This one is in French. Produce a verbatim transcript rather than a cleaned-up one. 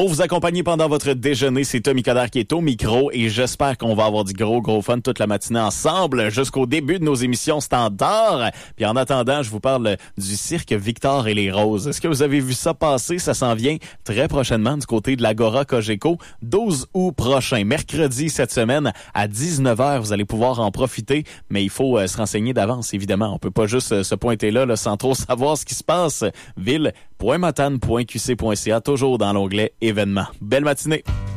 Pour vous accompagner pendant votre déjeuner, c'est Tommy Coderre qui est au micro et j'espère qu'on va avoir du gros, gros fun toute la matinée ensemble jusqu'au début de nos émissions standards. Puis en attendant, je vous parle du cirque Victor et les Roses. Est-ce que vous avez vu ça passer? Ça s'en vient très prochainement du côté de l'Agora Cogeco, douze août prochain, mercredi cette semaine à dix-neuf heures. Vous allez pouvoir en profiter, mais il faut euh, se renseigner d'avance, évidemment. On peut pas juste euh, se pointer là, là sans trop savoir ce qui se passe. ville point matane point q c point c a, toujours dans l'onglet événements. Belle matinée!